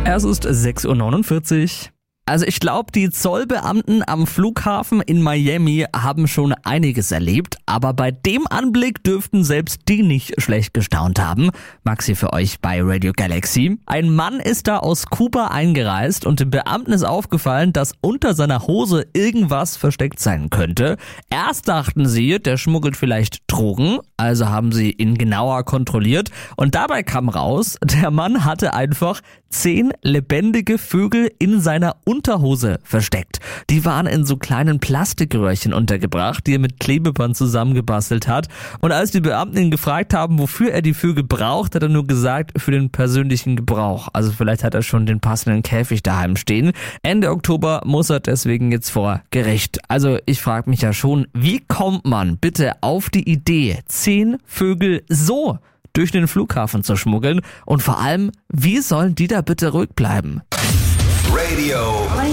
Es ist 6:49 Uhr. Also ich glaube, die Zollbeamten am Flughafen in Miami haben schon einiges erlebt, aber bei dem Anblick dürften selbst die nicht schlecht gestaunt haben. Maxi für euch bei Radio Galaxy. Ein Mann ist da aus Kuba eingereist und dem Beamten ist aufgefallen, dass unter seiner Hose irgendwas versteckt sein könnte. Erst dachten sie, der schmuggelt vielleicht Drogen, also haben sie ihn genauer kontrolliert und dabei kam raus, der Mann hatte einfach 10 lebendige Vögel in seiner Unterhose versteckt. Die waren in so kleinen Plastikröhrchen untergebracht, die er mit Klebeband zusammengebastelt hat. Und als die Beamten ihn gefragt haben, wofür er die Vögel braucht, hat er nur gesagt, für den persönlichen Gebrauch. Also vielleicht hat er schon den passenden Käfig daheim stehen. Ende Oktober muss er deswegen jetzt vor Gericht. Also ich frage mich ja schon, wie kommt man bitte auf die Idee, 10 Vögel so durch den Flughafen zu schmuggeln? Und vor allem, wie sollen die da bitte ruhig bleiben? Radio